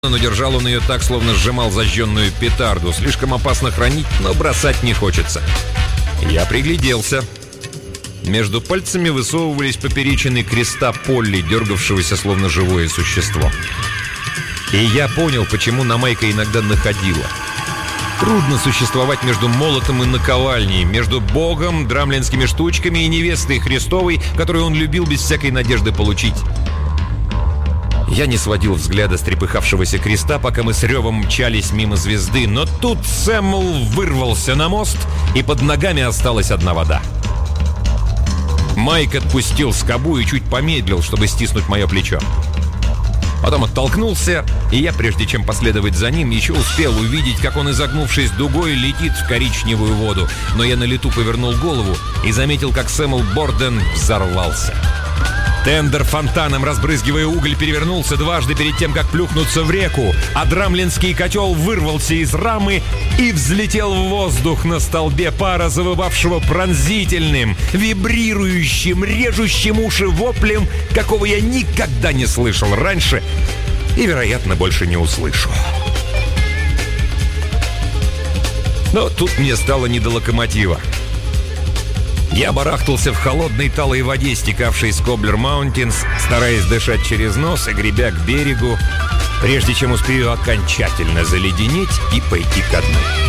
но держал он ее так, словно сжимал зажженную петарду. Слишком опасно хранить, но бросать не хочется. Я пригляделся. Между пальцами высовывались поперечины креста Полли, дергавшегося словно живое существо. И я понял, почему Намайка иногда находила. Трудно существовать между молотом и наковальней, между Богом, драмлинскими штучками и невестой Христовой, которую он любил без всякой надежды получить. Я не сводил взгляда с трепыхавшегося креста, пока мы с ревом мчались мимо звезды, но тут Сэмюэл вырвался на мост, и под ногами осталась одна вода. Майк отпустил скобу и чуть помедлил, чтобы стиснуть мое плечо. Потом оттолкнулся, и я, прежде чем последовать за ним, еще успел увидеть, как он, изогнувшись дугой, летит в коричневую воду. Но я на лету повернул голову и заметил, как Сэмюэл Борден взорвался. Тендер фонтаном, разбрызгивая уголь, перевернулся дважды перед тем, как плюхнуться в реку, а драмлинский котел вырвался из рамы и взлетел в воздух на столбе пара, завывавшего пронзительным, вибрирующим, режущим уши воплем, какого я никогда не слышал раньше и, вероятно, больше не услышу. Но тут мне стало не до локомотива. Я барахтался в холодной талой воде, стекавшей с Коблер-Маунтинс, стараясь дышать через нос и гребя к берегу, прежде чем успею окончательно заледенеть и пойти ко дну.